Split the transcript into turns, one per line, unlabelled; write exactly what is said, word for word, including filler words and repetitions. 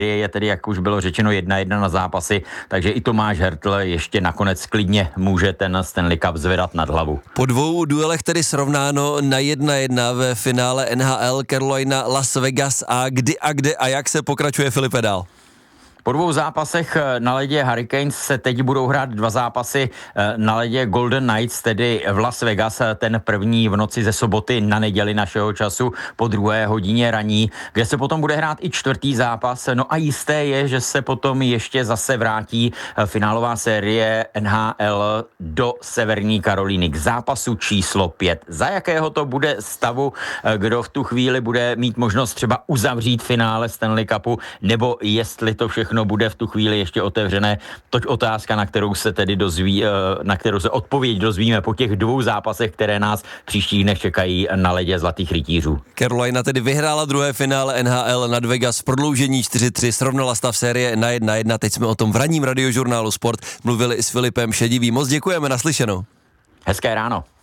je tedy, jak už bylo řečeno, jedna jedna na zápasy, takže i Tomáš Hertl ještě nakonec klidně může ten Stanley Cup zvedat nad hlavu.
Po dvou duelech tedy srovnáno na jedna jedna ve finále N H L Carolina Las Vegas a kdy a kde a jak se pokračuje, Filipe, dál?
Po dvou zápasech na ledě Hurricanes se teď budou hrát dva zápasy na ledě Golden Knights, tedy v Las Vegas, ten první v noci ze soboty na neděli našeho času po druhé hodině raní, kde se potom bude hrát i čtvrtý zápas. No a jisté je, že se potom ještě zase vrátí finálová série N H L do Severní Karolíny k zápasu číslo pět. Za jakého to bude stavu, kdo v tu chvíli bude mít možnost třeba uzavřít finále Stanley Cupu, nebo jestli to všechno bude v tu chvíli ještě otevřené. Toť otázka, na kterou se tedy dozví, na kterou se odpověď dozvíme po těch dvou zápasech, které nás příštích dnech čekají na ledě Zlatých rytířů.
Carolina tedy vyhrála druhé finále N H L nad Vegas v prodloužení čtyři tři, srovnala stav série na jedna jedna. Teď jsme o tom v ranním radiožurnálu Sport mluvili i s Filipem Šedivým. Moc děkujeme, naslyšenou.
Hezké ráno.